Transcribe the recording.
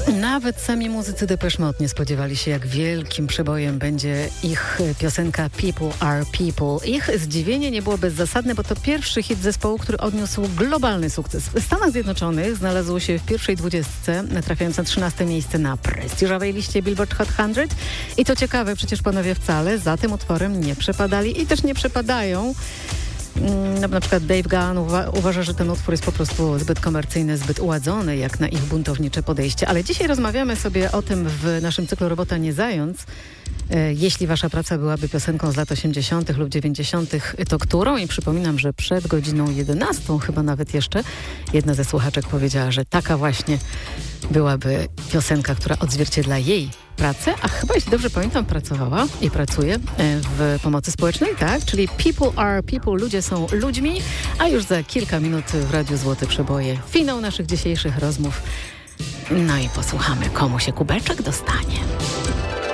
Nawet sami muzycy Depeche Mode nie spodziewali się, jak wielkim przebojem będzie ich piosenka People Are People. Ich zdziwienie nie było bezzasadne, bo to pierwszy hit zespołu, który odniósł globalny sukces. W Stanach Zjednoczonych znalazł się w pierwszej 20, trafiając na 13 miejsce na prestiżowej liście Billboard Hot 100. I to ciekawe, przecież panowie wcale za tym utworem nie przepadali i też nie przepadają. Na przykład Dave Gahan uważa, że ten utwór jest po prostu zbyt komercyjny, zbyt uładzony, jak na ich buntownicze podejście. Ale dzisiaj rozmawiamy sobie o tym w naszym cyklu Robota nie zając. Jeśli wasza praca byłaby piosenką z lat 80. lub 90., to którą? I przypominam, że przed godziną 11, chyba nawet jeszcze, jedna ze słuchaczek powiedziała, że taka właśnie byłaby piosenka, która odzwierciedla jej pracę, a chyba, jeśli dobrze pamiętam, pracowała i pracuje w pomocy społecznej, tak? Czyli People Are People, ludzie są ludźmi, a już za kilka minut w Radiu Złote Przeboje finał naszych dzisiejszych rozmów. No i posłuchamy, komu się kubeczek dostanie.